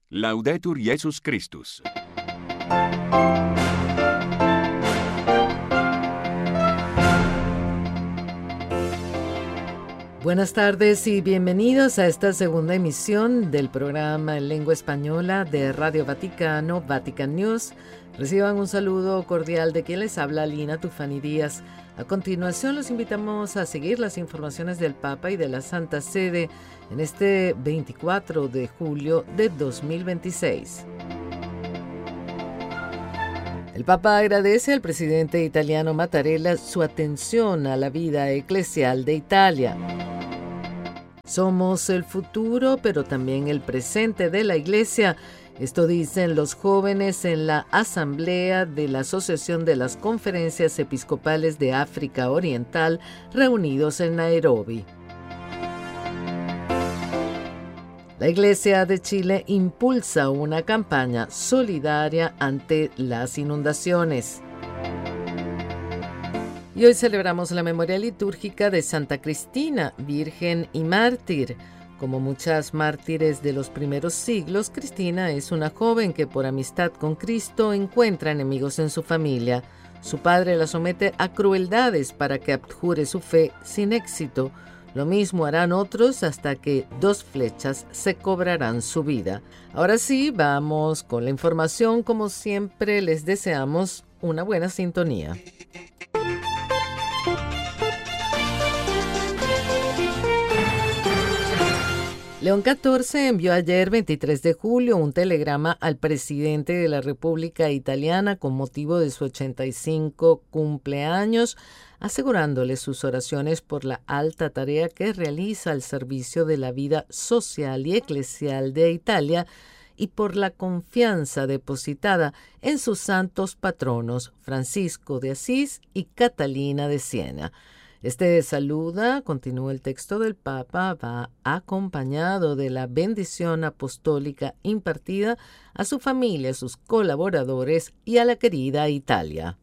Laudetur Jesus Christus. Buenas tardes y bienvenidos a esta segunda emisión del programa en lengua española de Radio Vaticano, Vatican News. Reciban un saludo cordial de quien les habla, Lina Tufani Díaz. A continuación los invitamos a seguir las informaciones del Papa y de la Santa Sede en este 24 de julio de 2026. El Papa agradece al presidente italiano Mattarella su atención a la vida eclesial de Italia. Somos el futuro, pero también el presente de la Iglesia. Esto dicen los jóvenes en la asamblea de la Asociación de las Conferencias Episcopales de África Oriental, reunidos en Nairobi. La Iglesia de Chile impulsa una campaña solidaria ante las inundaciones. Y hoy celebramos la memoria litúrgica de Santa Cristina, virgen y mártir. Como muchas mártires de los primeros siglos, Cristina es una joven que por amistad con Cristo encuentra enemigos en su familia. Su padre la somete a crueldades para que abjure su fe sin éxito. Lo mismo harán otros hasta que 2 flechas se cobrarán su vida. Ahora sí, vamos con la información. Como siempre, les deseamos una buena sintonía. León XIV envió ayer, 23 de julio, un telegrama al presidente de la República Italiana con motivo de su 85 cumpleaños, asegurándole sus oraciones por la alta tarea que realiza al servicio de la vida social y eclesial de Italia y por la confianza depositada en sus santos patronos Francisco de Asís y Catalina de Siena. Este saluda, continúa el texto del Papa, va acompañado de la bendición apostólica impartida a su familia, a sus colaboradores y a la querida Italia.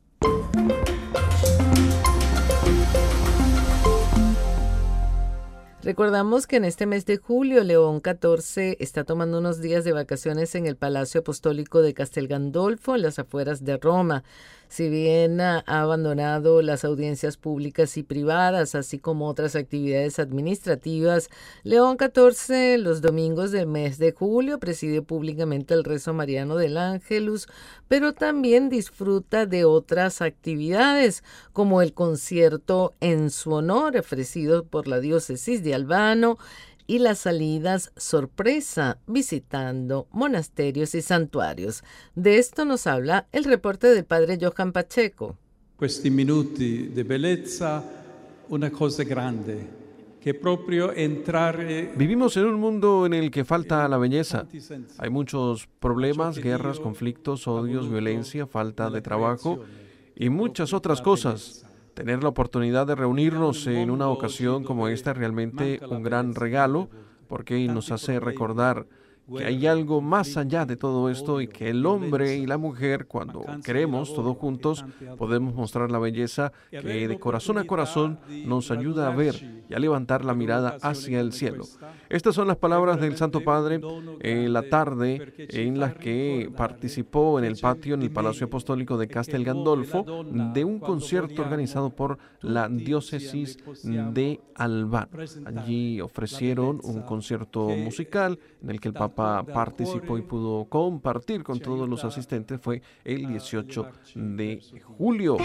Recordamos que en este mes de julio León XIV está tomando unos días de vacaciones en el Palacio Apostólico de Castel Gandolfo, en las afueras de Roma. Si bien ha abandonado las audiencias públicas y privadas, así como otras actividades administrativas, León XIV los domingos del mes de julio preside públicamente el rezo mariano del Ángelus, pero también disfruta de otras actividades, como el concierto en su honor ofrecido por la diócesis de Albano y las salidas sorpresa visitando monasterios y santuarios. De esto nos habla el reporte del padre Johan Pacheco. Questi minuti di bellezza, una cosa grande, che proprio entrare. Vivimos en un mundo en el que falta la belleza. Hay muchos problemas, guerras, conflictos, odios, violencia, falta de trabajo y muchas otras cosas. Tener la oportunidad de reunirnos en una ocasión como esta es realmente un gran regalo, porque nos hace recordar que hay algo más allá de todo esto y que el hombre y la mujer, cuando queremos todos juntos, podemos mostrar la belleza que de corazón a corazón nos ayuda a ver y a levantar la mirada hacia el cielo. Estas son las palabras del Santo Padre en la tarde en las que participó en el patio en el Palacio Apostólico de Castel Gandolfo de un concierto organizado por la diócesis de Albano. Allí ofrecieron un concierto musical en el que el Papa participó y pudo compartir con todos los asistentes. Fue el 18 de julio.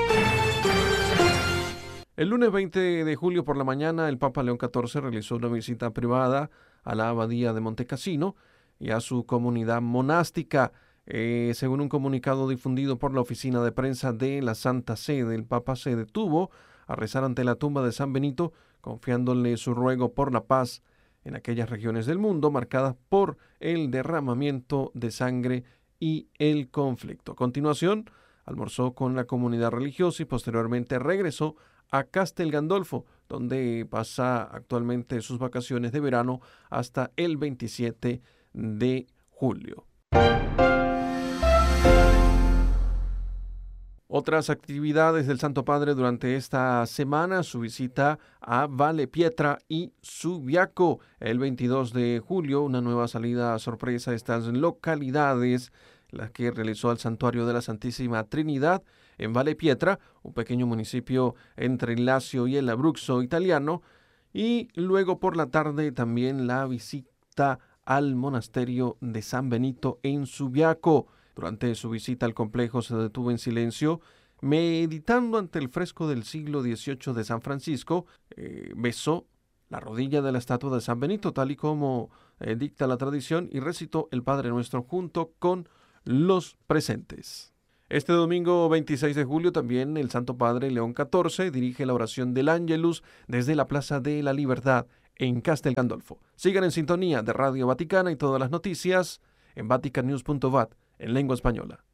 El lunes 20 de julio por la mañana, el Papa León XIV realizó una visita privada a la abadía de Montecassino y a su comunidad monástica. Según un comunicado difundido por la oficina de prensa de la Santa Sede, el Papa se detuvo a rezar ante la tumba de San Benito, confiándole su ruego por la paz en aquellas regiones del mundo marcadas por el derramamiento de sangre y el conflicto. A continuación, almorzó con la comunidad religiosa y posteriormente regresó a Castel Gandolfo, donde pasa actualmente sus vacaciones de verano hasta el 27 de julio. Otras actividades del Santo Padre durante esta semana, su visita a Valle Pietra y Subiaco. El 22 de julio, una nueva salida sorpresa a estas localidades, la que realizó al Santuario de la Santísima Trinidad en Valle Pietra, un pequeño municipio entre el Lacio y el Abruzzo italiano. Y luego por la tarde también la visita al monasterio de San Benito en Subiaco. Durante su visita al complejo se detuvo en silencio, meditando ante el fresco del siglo XVIII de San Francisco. Besó la rodilla de la estatua de San Benito, tal y como dicta la tradición, y recitó el Padre Nuestro junto con los presentes. Este domingo 26 de julio también el Santo Padre León XIV dirige la oración del Ángelus desde la Plaza de la Libertad en Castel Gandolfo. Sigan en sintonía de Radio Vaticana y todas las noticias en vaticannews.vat en lengua española.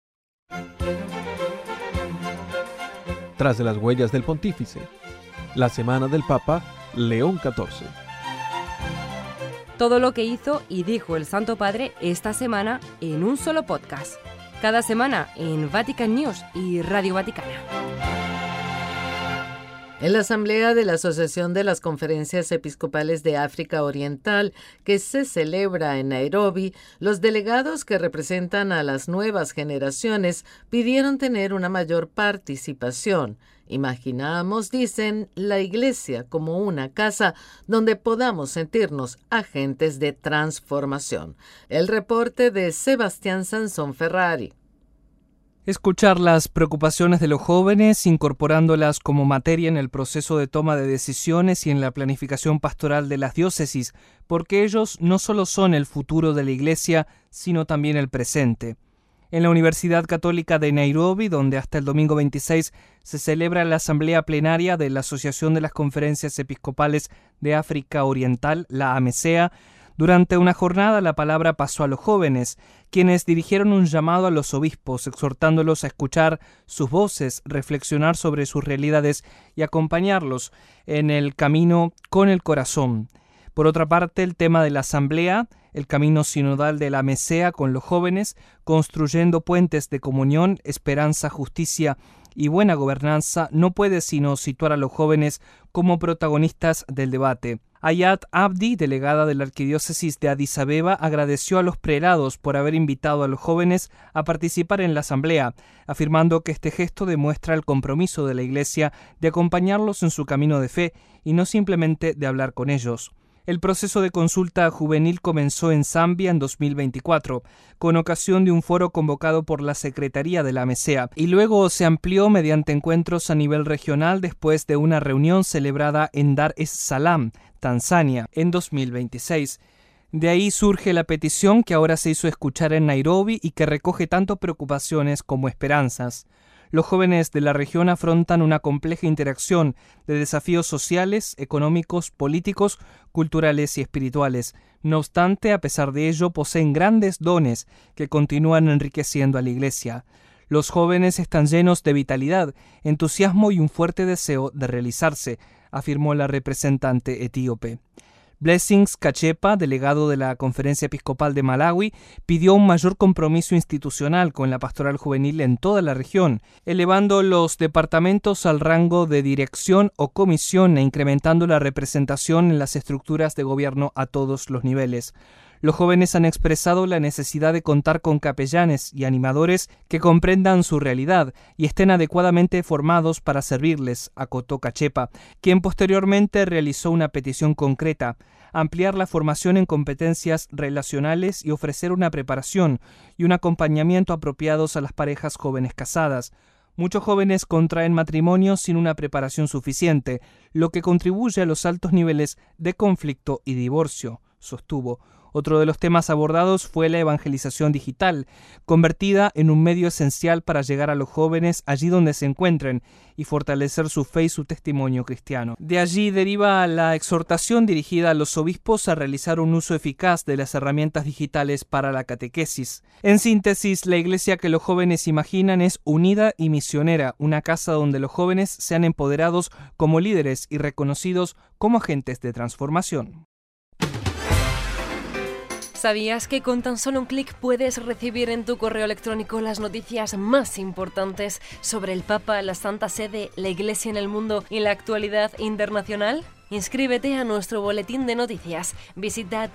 Tras de las huellas del Pontífice, la semana del Papa León XIV. Todo lo que hizo y dijo el Santo Padre esta semana en un solo podcast. Cada semana en Vatican News y Radio Vaticana. En la asamblea de la Asociación de las Conferencias Episcopales de África Oriental, que se celebra en Nairobi, los delegados que representan a las nuevas generaciones pidieron tener una mayor participación. Imaginamos, dicen, la Iglesia como una casa donde podamos sentirnos agentes de transformación. El reporte de Sebastián Sansón Ferrari. Escuchar las preocupaciones de los jóvenes, incorporándolas como materia en el proceso de toma de decisiones y en la planificación pastoral de las diócesis, porque ellos no solo son el futuro de la Iglesia, sino también el presente. En la Universidad Católica de Nairobi, donde hasta el domingo 26 se celebra la asamblea plenaria de la Asociación de las Conferencias Episcopales de África Oriental, la AMESEA, durante una jornada la palabra pasó a los jóvenes, quienes dirigieron un llamado a los obispos, exhortándolos a escuchar sus voces, reflexionar sobre sus realidades y acompañarlos en el camino con el corazón. Por otra parte, el tema de la asamblea, el camino sinodal de la AMESEA con los jóvenes, construyendo puentes de comunión, esperanza, justicia y buena gobernanza, no puede sino situar a los jóvenes como protagonistas del debate. Ayat Abdi, delegada de la Arquidiócesis de Addis Abeba, agradeció a los prelados por haber invitado a los jóvenes a participar en la asamblea, afirmando que este gesto demuestra el compromiso de la Iglesia de acompañarlos en su camino de fe y no simplemente de hablar con ellos. El proceso de consulta juvenil comenzó en Zambia en 2024, con ocasión de un foro convocado por la Secretaría de la AMESEA, y luego se amplió mediante encuentros a nivel regional después de una reunión celebrada en Dar es Salaam, Tanzania, en 2026. De ahí surge la petición que ahora se hizo escuchar en Nairobi y que recoge tanto preocupaciones como esperanzas. Los jóvenes de la región afrontan una compleja interacción de desafíos sociales, económicos, políticos, culturales y espirituales. No obstante, a pesar de ello, poseen grandes dones que continúan enriqueciendo a la Iglesia. Los jóvenes están llenos de vitalidad, entusiasmo y un fuerte deseo de realizarse, afirmó la representante etíope. Blessings Kachepa, delegado de la Conferencia Episcopal de Malawi, pidió un mayor compromiso institucional con la pastoral juvenil en toda la región, elevando los departamentos al rango de dirección o comisión e incrementando la representación en las estructuras de gobierno a todos los niveles. Los jóvenes han expresado la necesidad de contar con capellanes y animadores que comprendan su realidad y estén adecuadamente formados para servirles, acotó Kachepa, quien posteriormente realizó una petición concreta: ampliar la formación en competencias relacionales y ofrecer una preparación y un acompañamiento apropiados a las parejas jóvenes casadas. Muchos jóvenes contraen matrimonio sin una preparación suficiente, lo que contribuye a los altos niveles de conflicto y divorcio, sostuvo. Otro de los temas abordados fue la evangelización digital, convertida en un medio esencial para llegar a los jóvenes allí donde se encuentren y fortalecer su fe y su testimonio cristiano. De allí deriva la exhortación dirigida a los obispos a realizar un uso eficaz de las herramientas digitales para la catequesis. En síntesis, la Iglesia que los jóvenes imaginan es unida y misionera, una casa donde los jóvenes sean empoderados como líderes y reconocidos como agentes de transformación. ¿Sabías que con tan solo un clic puedes recibir en tu correo electrónico las noticias más importantes sobre el Papa, la Santa Sede, la Iglesia en el mundo y la actualidad internacional? Inscríbete a nuestro boletín de noticias. Visita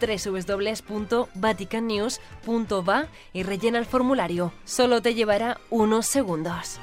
www.vaticannews.va y rellena el formulario. Solo te llevará unos segundos.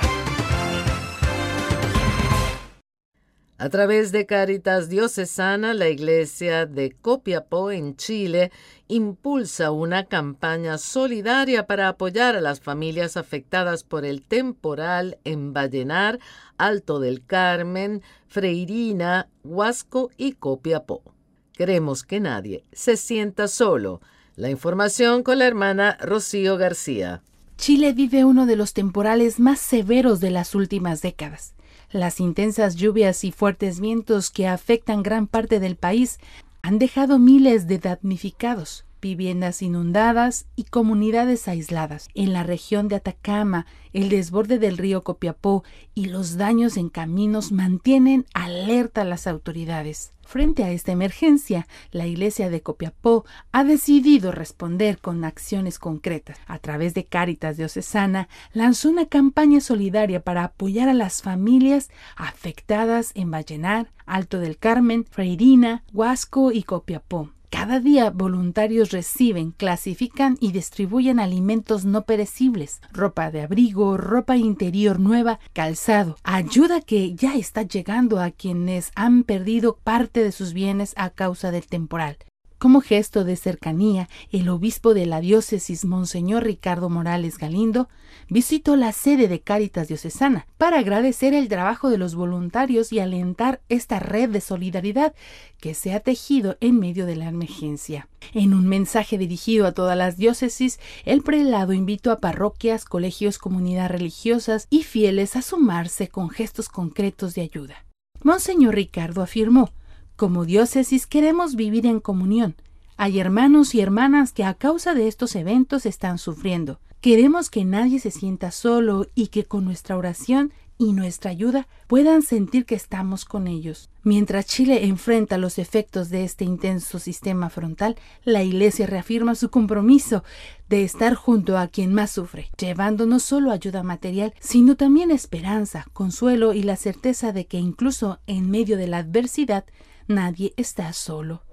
A través de Cáritas Diocesana, la Iglesia de Copiapó, en Chile, impulsa una campaña solidaria para apoyar a las familias afectadas por el temporal en Vallenar, Alto del Carmen, Freirina, Huasco y Copiapó. Queremos que nadie se sienta solo. La información con la hermana Rocío García. Chile vive uno de los temporales más severos de las últimas décadas. Las intensas lluvias y fuertes vientos que afectan gran parte del país han dejado miles de damnificados, viviendas inundadas y comunidades aisladas. En la región de Atacama, el desborde del río Copiapó y los daños en caminos mantienen alerta a las autoridades. Frente a esta emergencia, la Iglesia de Copiapó ha decidido responder con acciones concretas. A través de Cáritas Diocesana, lanzó una campaña solidaria para apoyar a las familias afectadas en Vallenar, Alto del Carmen, Freirina, Huasco y Copiapó. Cada día voluntarios reciben, clasifican y distribuyen alimentos no perecibles, ropa de abrigo, ropa interior nueva, calzado, ayuda que ya está llegando a quienes han perdido parte de sus bienes a causa del temporal. Como gesto de cercanía, el obispo de la diócesis, Monseñor Ricardo Morales Galindo, visitó la sede de Cáritas Diocesana para agradecer el trabajo de los voluntarios y alentar esta red de solidaridad que se ha tejido en medio de la emergencia. En un mensaje dirigido a todas las diócesis, el prelado invitó a parroquias, colegios, comunidades religiosas y fieles a sumarse con gestos concretos de ayuda. Monseñor Ricardo afirmó: como diócesis queremos vivir en comunión. Hay hermanos y hermanas que a causa de estos eventos están sufriendo. Queremos que nadie se sienta solo y que con nuestra oración y nuestra ayuda puedan sentir que estamos con ellos. Mientras Chile enfrenta los efectos de este intenso sistema frontal, la Iglesia reafirma su compromiso de estar junto a quien más sufre, llevando no solo ayuda material, sino también esperanza, consuelo y la certeza de que incluso en medio de la adversidad, nadie está solo.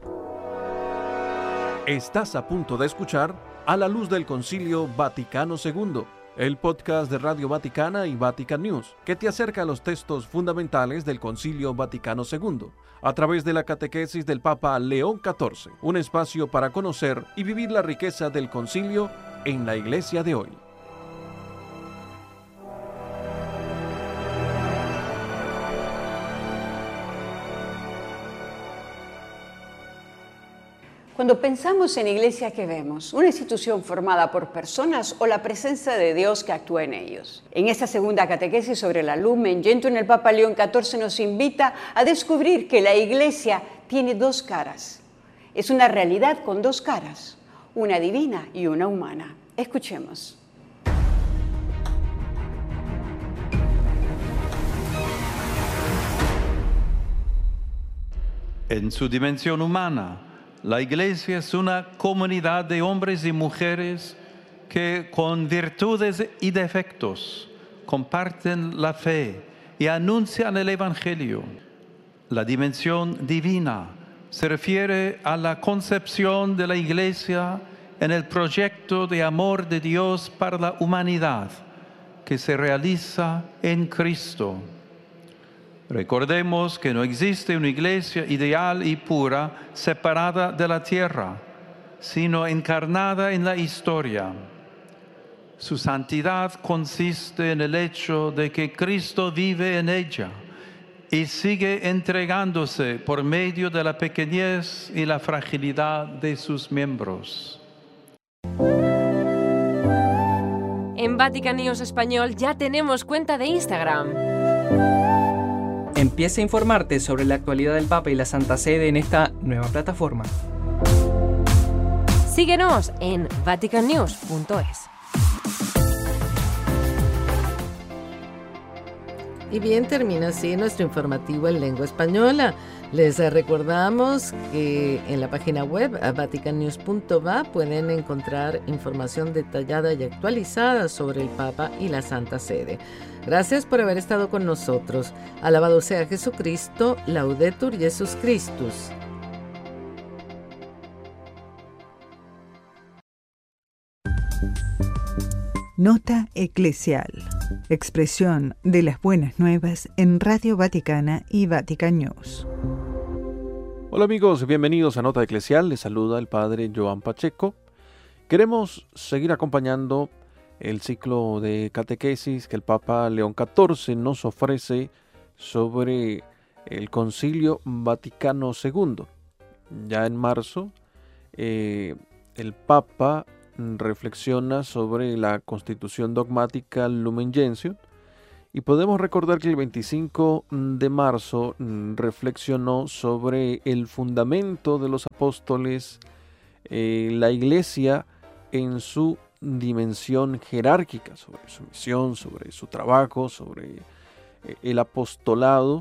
Estás a punto de escuchar A la Luz del Concilio Vaticano II, el podcast de Radio Vaticana y Vatican News, que te acerca a los textos fundamentales del Concilio Vaticano II, a través de la catequesis del Papa León XIV, un espacio para conocer y vivir la riqueza del concilio en la Iglesia de hoy. Cuando pensamos en iglesia, ¿qué vemos? ¿Una institución formada por personas o la presencia de Dios que actúa en ellos? En esta segunda catequesis sobre la Lumen Gentium, el Papa León XIV nos invita a descubrir que la iglesia tiene dos caras. Es una realidad con dos caras, una divina y una humana. Escuchemos. En su dimensión humana, la Iglesia es una comunidad de hombres y mujeres que con virtudes y defectos comparten la fe y anuncian el Evangelio. La dimensión divina se refiere a la concepción de la Iglesia en el proyecto de amor de Dios para la humanidad que se realiza en Cristo. Recordemos que no existe una iglesia ideal y pura separada de la tierra, sino encarnada en la historia. Su santidad consiste en el hecho de que Cristo vive en ella y sigue entregándose por medio de la pequeñez y la fragilidad de sus miembros. En Vatican News Español ya tenemos cuenta de Instagram. Empieza a informarte sobre la actualidad del Papa y la Santa Sede en esta nueva plataforma. Síguenos en vaticannews.es. Y bien, termina así nuestro informativo en lengua española. Les recordamos que en la página web vaticannews.va pueden encontrar información detallada y actualizada sobre el Papa y la Santa Sede. Gracias por haber estado con nosotros. Alabado sea Jesucristo, Laudetur Jesus Christus. Nota eclesial. Expresión de las buenas nuevas en Radio Vaticana y Vatican News. Hola amigos, bienvenidos a Nota Eclesial. Les saluda el Padre Joan Pacheco. Queremos seguir acompañando el ciclo de catequesis que el Papa León XIV nos ofrece sobre el Concilio Vaticano II. Ya en marzo, el Papa reflexiona sobre la Constitución Dogmática Lumen Gentium, y podemos recordar que el 25 de marzo reflexionó sobre el fundamento de los apóstoles, la Iglesia en su dimensión jerárquica, sobre su misión, sobre su trabajo, sobre el apostolado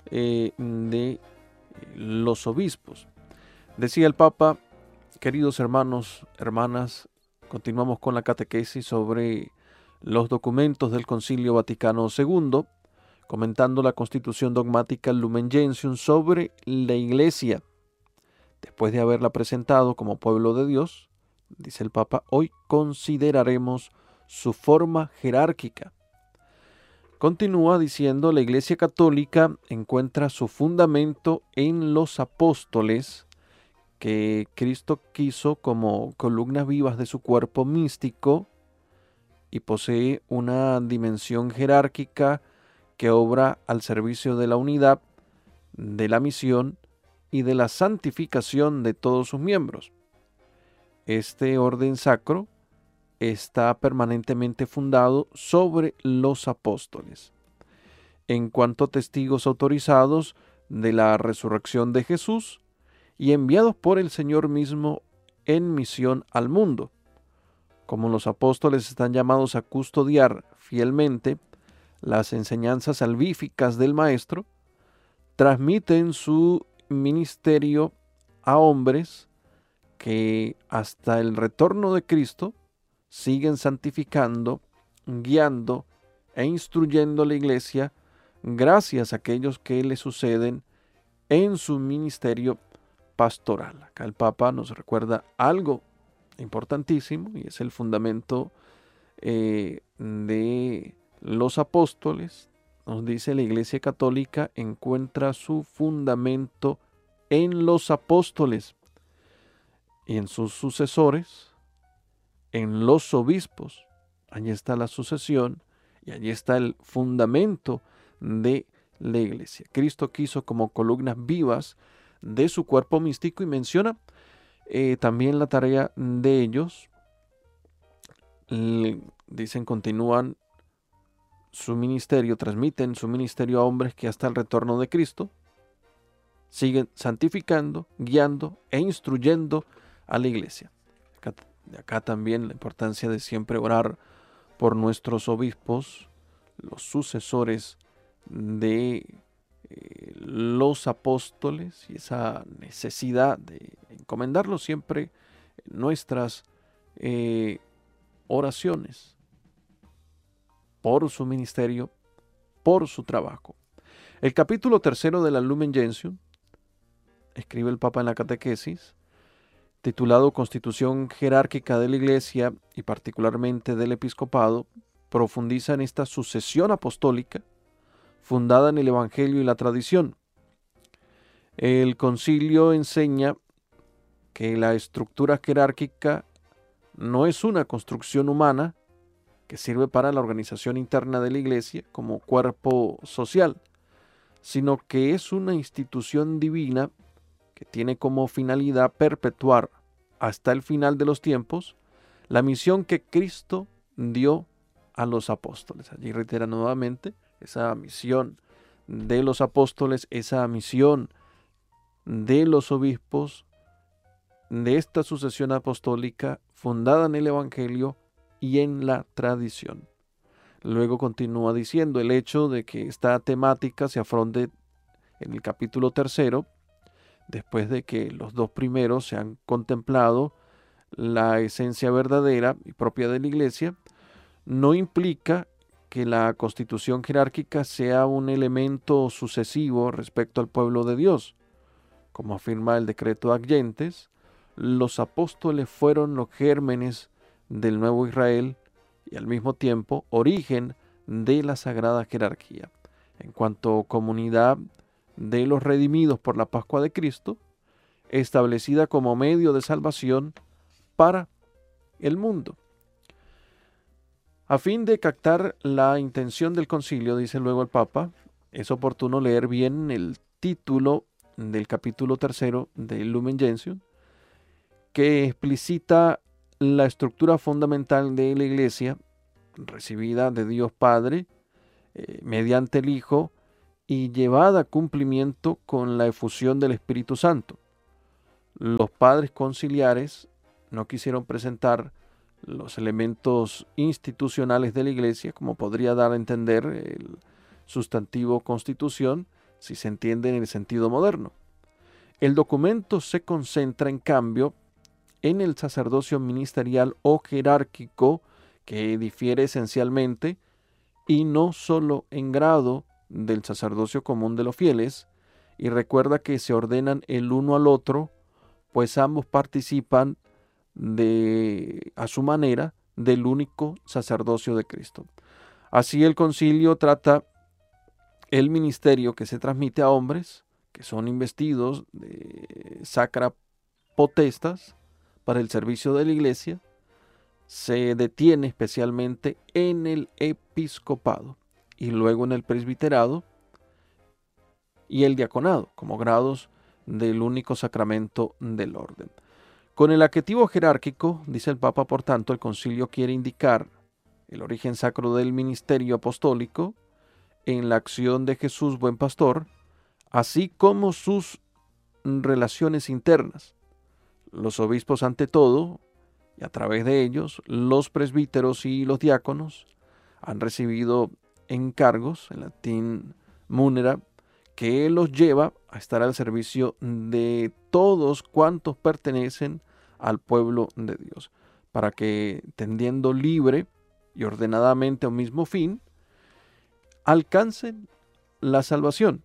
de los obispos. Decía el Papa: queridos hermanos, hermanas, continuamos con la catequesis sobre los documentos del Concilio Vaticano II, comentando la Constitución Dogmática Lumen Gentium sobre la Iglesia. Después de haberla presentado como pueblo de Dios, dice el Papa, hoy consideraremos su forma jerárquica. Continúa diciendo: la Iglesia Católica encuentra su fundamento en los apóstoles, que Cristo quiso como columnas vivas de su cuerpo místico, y posee una dimensión jerárquica que obra al servicio de la unidad, de la misión y de la santificación de todos sus miembros. Este orden sacro está permanentemente fundado sobre los apóstoles, en cuanto testigos autorizados de la resurrección de Jesús y enviados por el Señor mismo en misión al mundo. Como los apóstoles están llamados a custodiar fielmente las enseñanzas salvíficas del Maestro, transmiten su ministerio a hombres que hasta el retorno de Cristo siguen santificando, guiando e instruyendo a la Iglesia gracias a aquellos que le suceden en su ministerio pastoral. Acá el Papa nos recuerda algo importantísimo, y es el fundamento de los apóstoles. Nos dice: la Iglesia Católica encuentra su fundamento en los apóstoles y en sus sucesores, en los obispos. Allí está la sucesión y allí está el fundamento de la Iglesia. Cristo quiso como columnas vivas de su cuerpo místico, y menciona también la tarea de ellos. Dicen, continúan su ministerio, transmiten su ministerio a hombres que hasta el retorno de Cristo siguen santificando, guiando e instruyendo a la Iglesia. Acá también la importancia de siempre orar por nuestros obispos, los sucesores de los apóstoles, y esa necesidad de encomendarlos siempre en nuestras oraciones por su ministerio, por su trabajo. El capítulo 3 de la Lumen Gentium, escribe el Papa en la catequesis, titulado Constitución Jerárquica de la Iglesia y particularmente del Episcopado, profundiza en esta sucesión apostólica fundada en el Evangelio y la tradición. El concilio enseña que la estructura jerárquica no es una construcción humana que sirve para la organización interna de la Iglesia como cuerpo social, sino que es una institución divina que tiene como finalidad perpetuar hasta el final de los tiempos la misión que Cristo dio a los apóstoles. Allí reitera nuevamente esa misión de los apóstoles, esa misión de los obispos, de esta sucesión apostólica fundada en el Evangelio y en la tradición. Luego continúa diciendo: el hecho de que esta temática se afronte en el capítulo 3, después de que los 2 primeros se han contemplado la esencia verdadera y propia de la Iglesia, no implica que la constitución jerárquica sea un elemento sucesivo respecto al pueblo de Dios. Como afirma el decreto Ad Gentes, los apóstoles fueron los gérmenes del nuevo Israel y al mismo tiempo origen de la sagrada jerarquía. En cuanto a comunidad de los redimidos por la Pascua de Cristo, establecida como medio de salvación para el mundo. A fin de captar la intención del concilio, dice luego el Papa, es oportuno leer bien el título del capítulo 3 del Lumen Gentium, que explicita la estructura fundamental de la Iglesia, recibida de Dios Padre, mediante el Hijo, y llevada a cumplimiento con la efusión del Espíritu Santo. Los padres conciliares no quisieron presentar los elementos institucionales de la Iglesia, como podría dar a entender el sustantivo constitución, si se entiende en el sentido moderno. El documento se concentra, en cambio, en el sacerdocio ministerial o jerárquico, que difiere esencialmente, y no solo en grado del sacerdocio común de los fieles, y recuerda que se ordenan el uno al otro, pues ambos participan a su manera del único sacerdocio de Cristo. Así el concilio trata el ministerio que se transmite a hombres que son investidos de sacra potestas para el servicio de la Iglesia, se detiene especialmente en el episcopado y luego en el presbiterado y el diaconado como grados del único sacramento del orden. Con el adjetivo jerárquico, dice el Papa, por tanto, el concilio quiere indicar el origen sacro del ministerio apostólico en la acción de Jesús buen pastor, así como sus relaciones internas. Los obispos ante todo, y a través de ellos, los presbíteros y los diáconos han recibido encargos, en latín munera, que los lleva a estar al servicio de todos cuantos pertenecen al pueblo de Dios, para que, tendiendo libre y ordenadamente a un mismo fin, alcancen la salvación.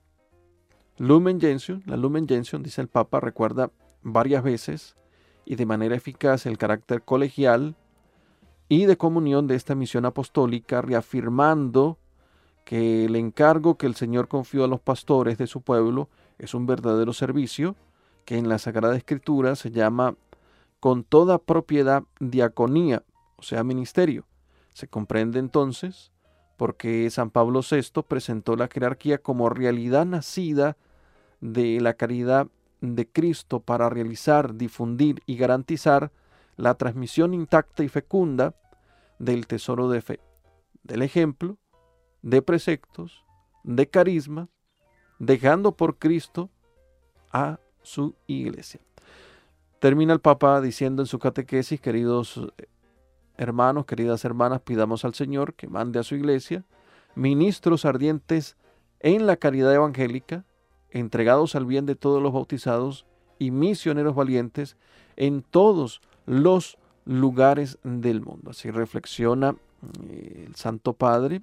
Lumen Gentium, la Lumen Gentium, dice el Papa, recuerda varias veces y de manera eficaz el carácter colegial y de comunión de esta misión apostólica, reafirmando que el encargo que el Señor confió a los pastores de su pueblo es un verdadero servicio, que en la Sagrada Escritura se llama con toda propiedad diaconía, o sea, ministerio. Se comprende entonces porque San Pablo VI presentó la jerarquía como realidad nacida de la caridad de Cristo para realizar, difundir y garantizar la transmisión intacta y fecunda del tesoro de fe, del ejemplo, de preceptos, de carismas, dejando por Cristo a su Iglesia. Termina el Papa diciendo en su catequesis: queridos hermanos, queridas hermanas, pidamos al Señor que mande a su Iglesia ministros ardientes en la caridad evangélica, entregados al bien de todos los bautizados y misioneros valientes en todos los lugares del mundo. Así reflexiona el Santo Padre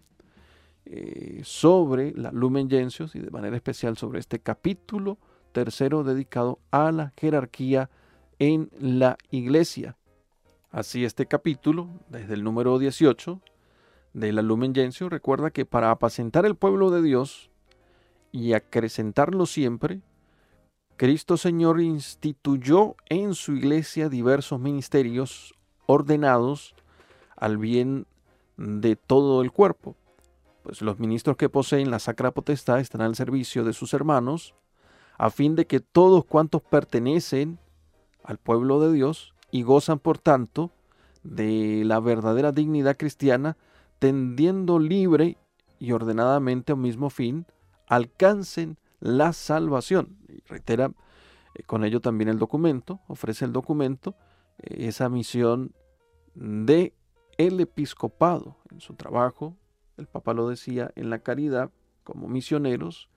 sobre la Lumen Gentium y de manera especial sobre este capítulo 3 dedicado a la jerarquía en la Iglesia. Así este capítulo, desde el número 18 de la Lumen Gentium, recuerda que para apacentar el pueblo de Dios y acrecentarlo siempre, Cristo Señor instituyó en su Iglesia diversos ministerios ordenados al bien de todo el cuerpo. Pues los ministros que poseen la sacra potestad están al servicio de sus hermanos, a fin de que todos cuantos pertenecen al pueblo de Dios y gozan, por tanto, de la verdadera dignidad cristiana, tendiendo libre y ordenadamente a un mismo fin, alcancen la salvación. Y reitera con ello también el documento, ofrece el documento, esa misión de el episcopado en su trabajo, el Papa lo decía, en la caridad como misioneros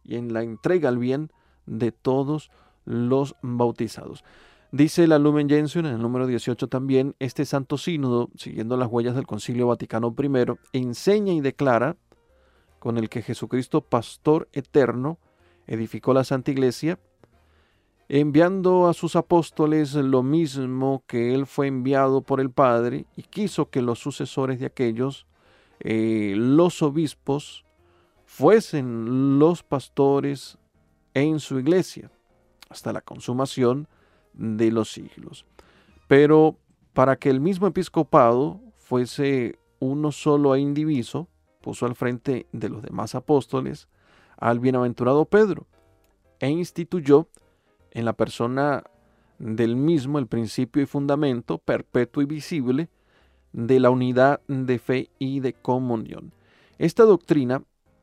y en la entrega al bien de todos los bautizados. Dice la Lumen Gentium en el número 18 también: este Santo Sínodo, siguiendo las huellas del Concilio Vaticano I, enseña y declara con el que Jesucristo, pastor eterno, edificó la Santa Iglesia, enviando a sus apóstoles lo mismo que él fue enviado por el Padre, y quiso que los sucesores de aquellos, los obispos, fuesen los pastores en su iglesia hasta la consumación de los siglos. Pero para que el mismo episcopado fuese uno solo e indiviso, puso al frente de los demás apóstoles al bienaventurado Pedro, e instituyó en la persona del mismo el principio y fundamento perpetuo y visible de la unidad de fe y de comunión. Esta doctrina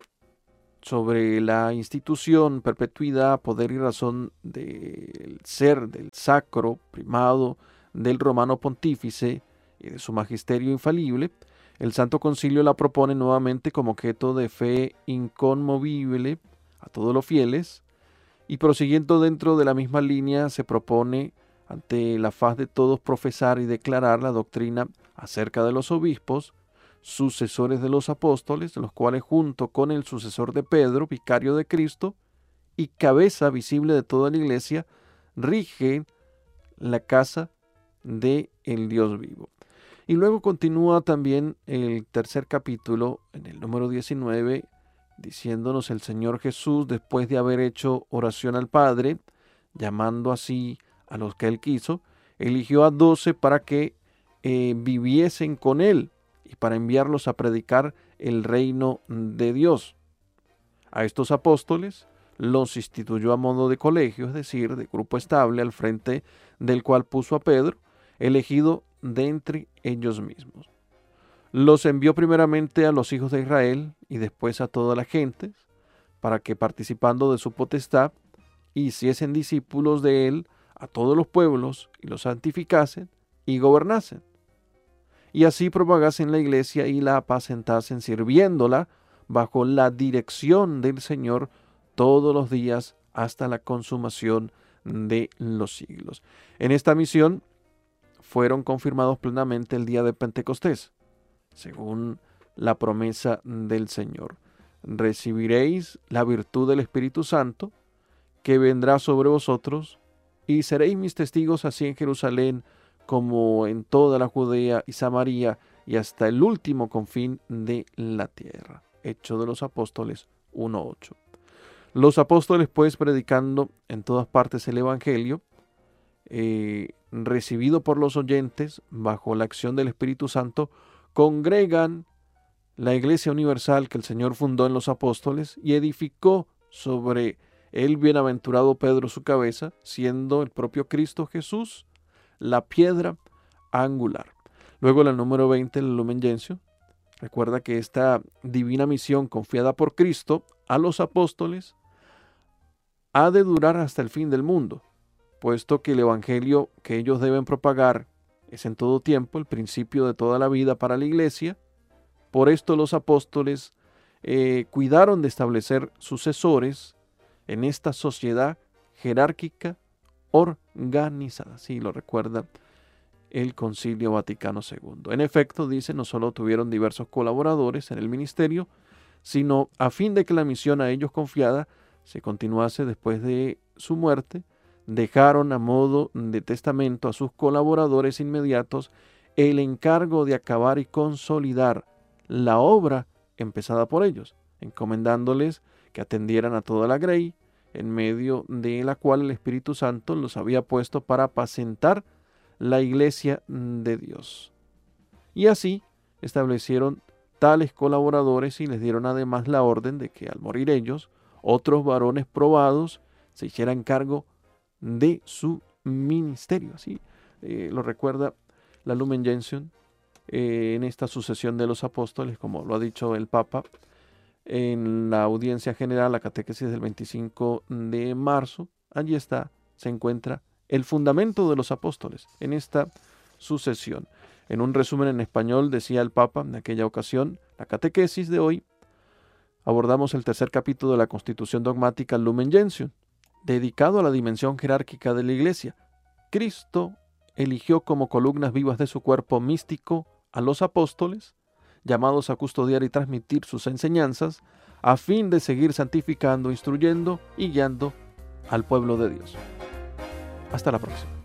sobre la institución, perpetuidad, poder y razón del ser, del sacro primado del romano pontífice y de su magisterio infalible, el Santo Concilio la propone nuevamente como objeto de fe inconmovible a todos los fieles, y prosiguiendo dentro de la misma línea se propone ante la faz de todos profesar y declarar la doctrina acerca de los obispos, sucesores de los apóstoles, de los cuales junto con el sucesor de Pedro, vicario de Cristo y cabeza visible de toda la iglesia, rige la casa del Dios vivo. Y luego continúa también el tercer capítulo, en el número 19, diciéndonos el Señor Jesús, después de haber hecho oración al Padre, llamando así a los que Él quiso, eligió a 12 para que viviesen con Él y para enviarlos a predicar el reino de Dios. A estos apóstoles los instituyó a modo de colegio, es decir, de grupo estable, al frente del cual puso a Pedro, elegido de entre ellos mismos. Los envió primeramente a los hijos de Israel y después a todas las gentes, para que participando de su potestad hiciesen discípulos de él a todos los pueblos y los santificasen y gobernasen. Y así propagasen la iglesia y la apacentasen, sirviéndola bajo la dirección del Señor todos los días hasta la consumación de los siglos. En esta misión fueron confirmados plenamente el día de Pentecostés, según la promesa del Señor. Recibiréis la virtud del Espíritu Santo, que vendrá sobre vosotros, y seréis mis testigos así en Jerusalén, como en toda la Judea y Samaria, y hasta el último confín de la tierra. Hechos de los Apóstoles 1:8. Los apóstoles, pues, predicando en todas partes el Evangelio, recibido por los oyentes bajo la acción del Espíritu Santo, congregan la Iglesia Universal que el Señor fundó en los apóstoles y edificó sobre el bienaventurado Pedro su cabeza, siendo el propio Cristo Jesús la piedra angular. Luego la número 20, la Lumen Gentium, recuerda que esta divina misión confiada por Cristo a los apóstoles ha de durar hasta el fin del mundo, puesto que el Evangelio que ellos deben propagar es en todo tiempo el principio de toda la vida para la Iglesia. Por esto los apóstoles cuidaron de establecer sucesores en esta sociedad jerárquica organizada. Así lo recuerda el Concilio Vaticano II. En efecto, dice, no solo tuvieron diversos colaboradores en el ministerio, sino a fin de que la misión a ellos confiada se continuase después de su muerte, dejaron a modo de testamento a sus colaboradores inmediatos el encargo de acabar y consolidar la obra empezada por ellos, encomendándoles que atendieran a toda la grey, en medio de la cual el Espíritu Santo los había puesto para apacentar la iglesia de Dios. Y así establecieron tales colaboradores y les dieron además la orden de que al morir ellos, otros varones probados se hicieran cargo de su ministerio. Así lo recuerda la Lumen Gentium en esta sucesión de los apóstoles, como lo ha dicho el Papa en la audiencia general, la catequesis del 25 de marzo. Allí está, se encuentra el fundamento de los apóstoles en esta sucesión. En un resumen en español decía el Papa en aquella ocasión: la catequesis de hoy abordamos el tercer capítulo de la Constitución Dogmática Lumen Gentium, dedicado a la dimensión jerárquica de la Iglesia. Cristo eligió como columnas vivas de su cuerpo místico a los apóstoles, llamados a custodiar y transmitir sus enseñanzas, a fin de seguir santificando, instruyendo y guiando al pueblo de Dios. Hasta la próxima.